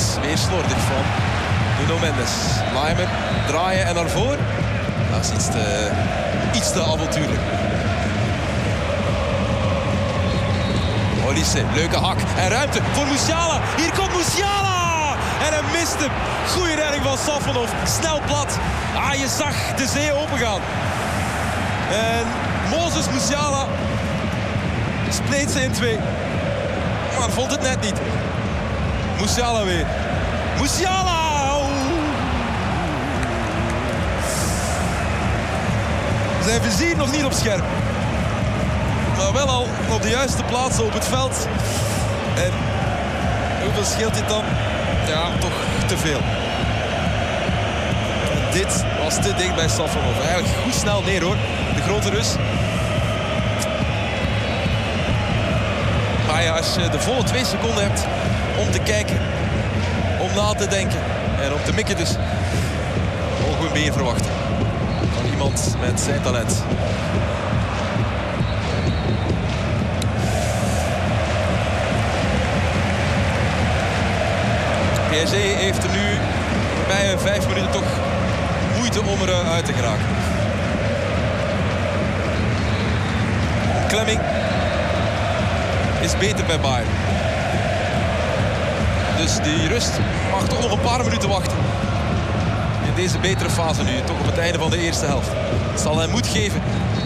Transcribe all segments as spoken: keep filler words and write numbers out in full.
Diaz, weer slordig van Nuno Mendes. Laimer, draaien en naar voren. Dat is iets te, iets te avontuurlijk. Olise, leuke hak en ruimte voor Musiala. Hier komt Musiala! En hij mist hem. Goeie redding van Safonov. Snel plat. Ah, je zag de zee opengaan. En Moses Musiala spleet ze in twee. Maar vond het net niet. Musiala weer. Musiala! Zijn vizier nog niet op scherp. Maar wel al op de juiste plaatsen op het veld. En hoeveel scheelt dit dan? Ja, toch te veel. En dit was te dicht bij Safonov. Eigenlijk goed snel neer hoor. De grote Rus. Maar ja, als je de volle twee seconden hebt om te kijken, om na te denken en om te mikken dus, mogen we meer verwachten van iemand met zijn talent. P S G heeft er nu bij vijf minuten toch moeite om eruit te geraken. Klemming is beter bij Bayern. Dus die rust mag toch nog een paar minuten wachten. In deze betere fase nu, toch op het einde van de eerste helft. Het zal hij moed geven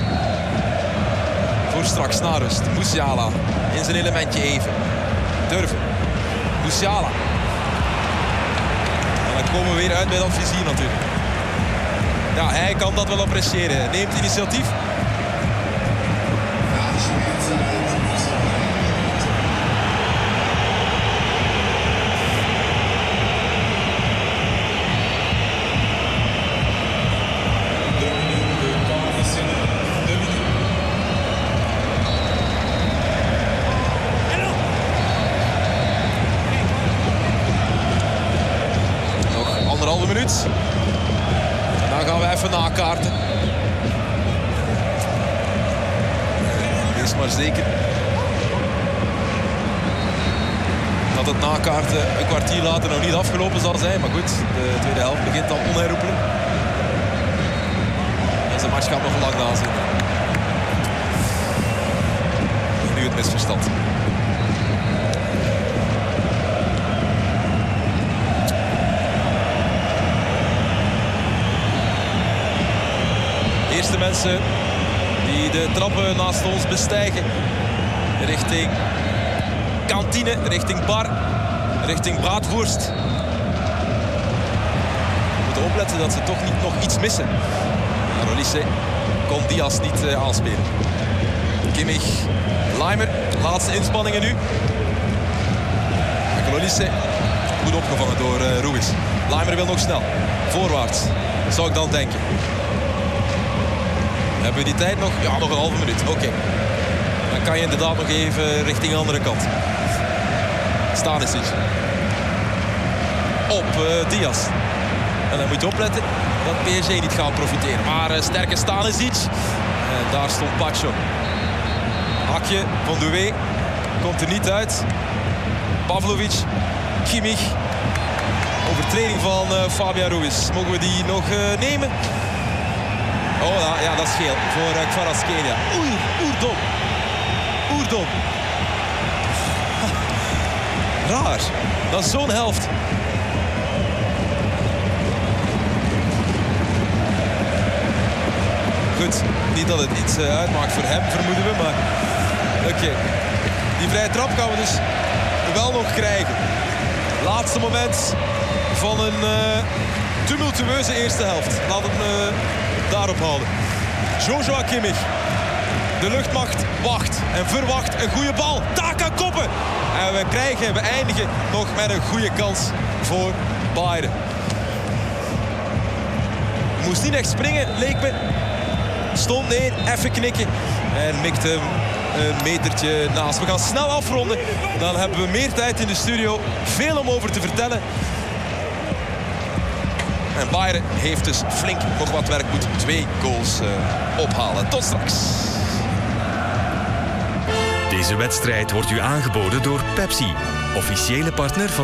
voor straks na rust. Musiala in zijn elementje even. Durven. Musiala. En dan komen we weer uit bij dat vizier natuurlijk. Ja, hij kan dat wel appreciëren. Neemt initiatief. Minuut. En dan gaan we even nakaarten. Wees maar zeker dat het nakaarten een kwartier later nog niet afgelopen zal zijn. Maar goed, de tweede helft begint dan onherroepelijk. Deze match gaat nog lang nazien. Nu het misverstand. De eerste mensen die de trappen naast ons bestijgen. Richting kantine, richting bar, richting braadworst. We moeten opletten dat ze toch niet nog iets missen. Olise kon Diaz niet uh, aanspelen. Kimmich, Laimer, laatste inspanningen nu. Olise goed opgevangen door uh, Ruiz. Laimer wil nog snel, voorwaarts, zou ik dan denken. Hebben we die tijd nog? Ja, nog een halve minuut. Oké. Okay. Dan kan je inderdaad nog even richting de andere kant. Stanisic. Op uh, Diaz. En dan moet je opletten dat P S G niet gaat profiteren. Maar uh, sterke Stanisic. En daar stond Pacho. Hakje van Doué. Komt er niet uit. Pavlovic. Kimmich. Overtreding van uh, Fabian Ruiz. Mogen we die nog uh, nemen? Oh ja, ja, dat is geel voor uh, Kvaratskhelia. Oei, oerdom. Oerdom. Raar. Dat is zo'n helft. Goed, niet dat het iets uh, uitmaakt voor hem, vermoeden we, maar... Oké. Okay. Die vrije trap gaan we dus wel nog krijgen. Laatste moment van een uh, tumultueuze eerste helft. Laat het me... daarop houden. Joshua Kimmich. De luchtmacht wacht en verwacht een goede bal. Taka koppen. En we krijgen, we eindigen nog met een goede kans voor Bayern. Moest niet echt springen, leek me. Stond neer, even knikken. En mikte hem een metertje naast. We gaan snel afronden. Dan hebben we meer tijd in de studio. Veel om over te vertellen. En Bayern heeft dus flink nog wat werk, moet twee goals uh, ophalen. Tot straks. Deze wedstrijd wordt u aangeboden door Pepsi, officiële partner van